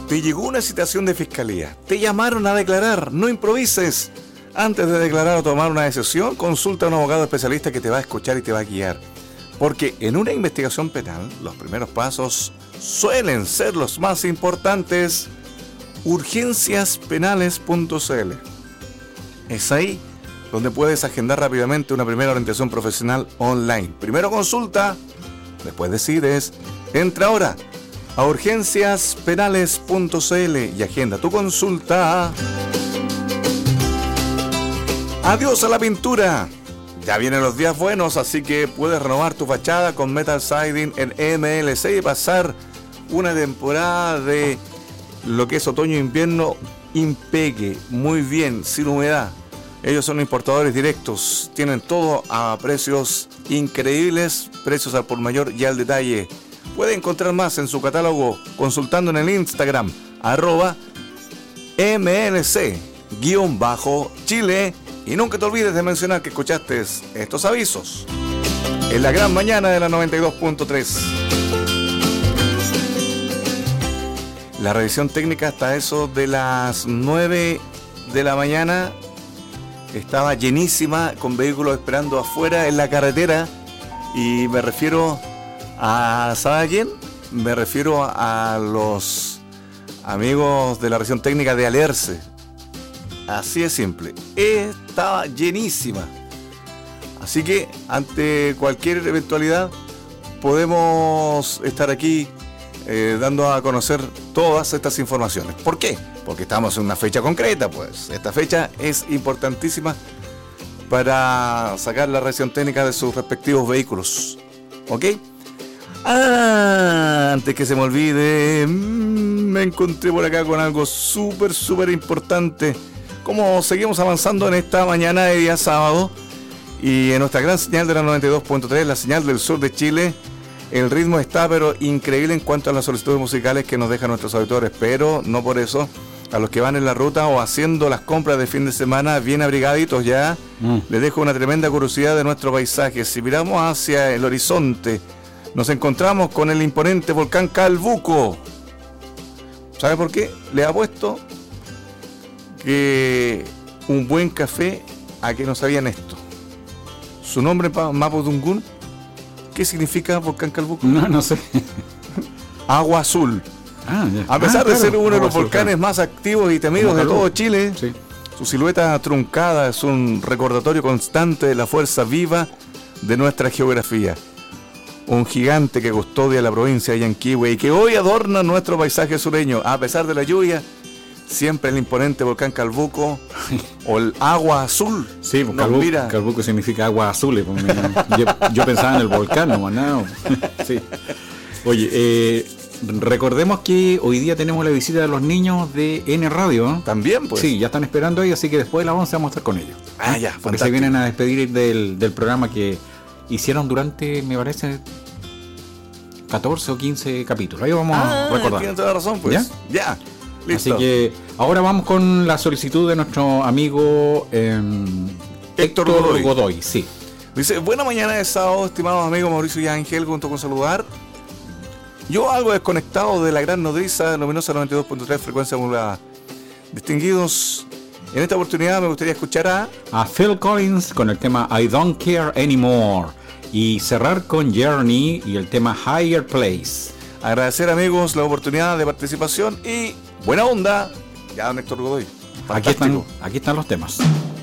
Te llegó una citación de fiscalía. Te llamaron a declarar. No improvises. Antes de declarar o tomar una decisión, consulta a un abogado especialista que te va a escuchar y te va a guiar. Porque en una investigación penal, los primeros pasos suelen ser los más importantes. Urgenciaspenales.cl. Es ahí donde puedes agendar rápidamente una primera orientación profesional online. Primero consulta, después decides. Entra ahora a urgenciaspenales.cl y agenda tu consulta. Adiós a la pintura. Ya vienen los días buenos, así que puedes renovar tu fachada con Metal Siding en MLC y pasar una temporada de lo que es otoño-invierno impeque, muy bien, sin humedad. Ellos son importadores directos, tienen todo a precios increíbles, precios al por mayor y al detalle. Puede encontrar más en su catálogo consultando en el Instagram @MLC_Chile. Y nunca te olvides de mencionar que escuchaste estos avisos en la gran mañana de la 92.3. La revisión técnica hasta eso de las 9 de la mañana estaba llenísima, con vehículos esperando afuera en la carretera. Y me refiero a, ¿sabe a quién? Me refiero a los amigos de la revisión técnica de Alerce. Así de simple. Estaba llenísima. Así que ante cualquier eventualidad podemos estar aquí dando a conocer todas estas informaciones. ¿Por qué? Porque estamos en una fecha concreta, pues. Esta fecha es importantísima para sacar la revisión técnica de sus respectivos vehículos. ¿Ok? Antes que se me olvide, me encontré por acá con algo súper importante. Como seguimos avanzando en esta mañana de día sábado y en nuestra gran señal de la 92.3, la señal del sur de Chile, el ritmo está pero increíble en cuanto a las solicitudes musicales que nos dejan nuestros auditores, pero no por eso a los que van en la ruta o haciendo las compras de fin de semana bien abrigaditos ya, les dejo una tremenda curiosidad de nuestro paisaje. Si miramos hacia el horizonte, nos encontramos con el imponente volcán Calbuco. ¿Sabe por qué? Le apuesto que un buen café a que no sabían esto. Su nombre Mapudungún, ¿qué significa volcán Calbuco? No sé. Agua azul. A pesar de ser uno de los volcanes más activos y temidos de todo Chile, sí, su silueta truncada es un recordatorio constante de la fuerza viva de nuestra geografía. Un gigante que custodia la provincia de Yanquihue y que hoy adorna nuestro paisaje sureño. A pesar de la lluvia, siempre el imponente volcán Calbuco o el agua azul. Sí, Calbuco significa agua azul. Yo pensaba en el volcán, no. Sí. Oye, recordemos que hoy día tenemos la visita de los niños de N Radio, ¿no? También, pues. Sí, ya están esperando ahí, así que después de las 11 vamos a estar con ellos. Ya, porque se vienen a despedir del programa que hicieron durante, me parece, 14 o 15 capítulos. Ahí vamos a recordar. Tienes toda la razón, pues. Ya. Listo. Así que ahora vamos con la solicitud de nuestro amigo Héctor Godoy. Sí. Dice: buena mañana de sábado, estimados amigos Mauricio y Ángel, junto con saludar. Yo algo desconectado de la gran nodriza luminosa 92.3 frecuencia modulada. Distinguidos, en esta oportunidad me gustaría escuchar a Phil Collins con el tema I Don't Care Anymore y cerrar con Journey y el tema Higher Place. Agradecer, amigos, la oportunidad de participación y buena onda. Ya, don Héctor Godoy. Aquí están los temas.